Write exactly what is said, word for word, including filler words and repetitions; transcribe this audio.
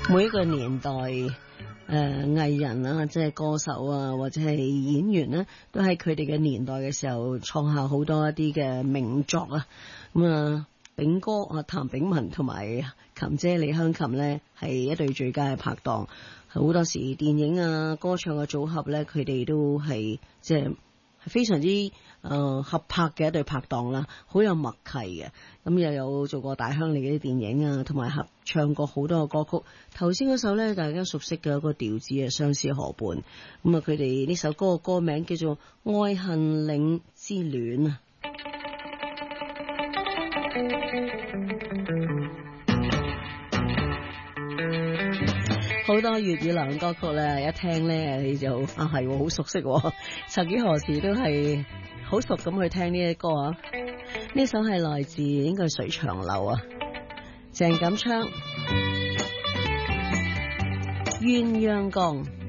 每一個年代誒、呃、藝人啊，即係歌手啊，或者係演員咧，都喺佢哋嘅年代嘅時候創下好多一啲嘅名作啊。咁啊，炳哥啊，譚炳文同埋琴姐李香琴咧，係一對最佳嘅拍檔。好多時電影啊、歌唱嘅組合咧，佢哋都係即係係非常之誒、呃、合拍嘅一對拍檔啦，好有默契嘅。咁又有做過大鄉里嘅啲電影啊，同埋合唱過好多嘅歌曲。頭先嗰首咧，大家熟悉嘅一個調子啊，相思河畔。咁啊，佢哋呢首歌嘅歌名叫做《愛恨嶺之戀》啊。好多粵語流行歌曲咧，一聽咧你就啊係好熟悉，曾幾何時都係好熟咁去聽呢啲歌啊！呢首係來自應該係水長流啊，鄭錦昌《鴛鴦江》。